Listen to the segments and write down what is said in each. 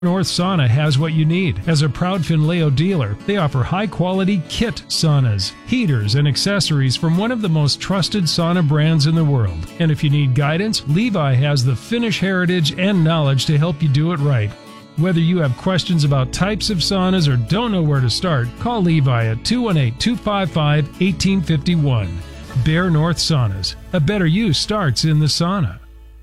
North Sauna has what you need. As a proud Finleo dealer, they offer high-quality kit saunas, heaters, and accessories from one of the most trusted sauna brands in the world. And if you need guidance, Levi has the Finnish heritage and knowledge to help you do it right. Whether you have questions about types of saunas or don't know where to start, call Levi at 218-255-1851. Bear North Saunas. A better you starts in the sauna.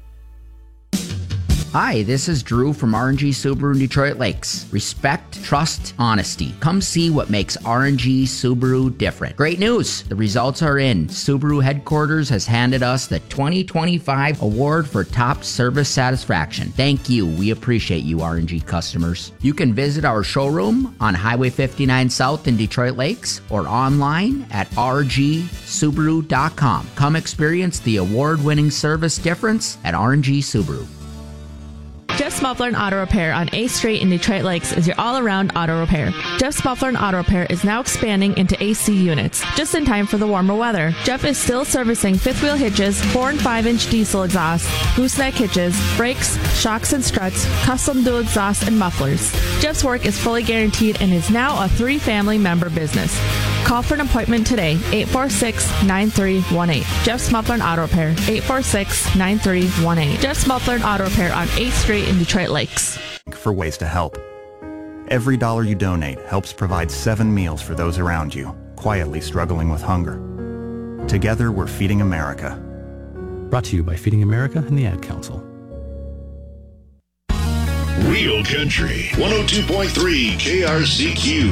Hi, this is Drew from R&G Subaru in Detroit Lakes. Respect, trust, honesty. Come see what makes R&G Subaru different. Great news! The results are in. Subaru headquarters has handed us the 2025 award for top service satisfaction. Thank you. We appreciate you, R&G customers. You can visit our showroom on Highway 59 South in Detroit Lakes or online at rgsubaru.com. Come experience the award-winning service difference at R&G Subaru. Jeff's Muffler and Auto Repair on 8th Street in Detroit Lakes is your all-around auto repair. Jeff's Muffler and Auto Repair is now expanding into AC units, just in time for the warmer weather. Jeff is still servicing fifth wheel hitches, 4 and 5-inch diesel exhausts, gooseneck hitches, brakes, shocks and struts, custom dual exhaust, and mufflers. Jeff's work is fully guaranteed and is now a 3-family member business. Call for an appointment today, 846-9318. Jeff's Muffler and Auto Repair, 846-9318. Jeff's Muffler and Auto Repair on 8th Street in Detroit Lakes. For ways to help. Every dollar you donate helps provide 7 meals for those around you, quietly struggling with hunger. Together, we're Feeding America. Brought to you by Feeding America and the Ad Council. Real Country 102.3 KRCQ.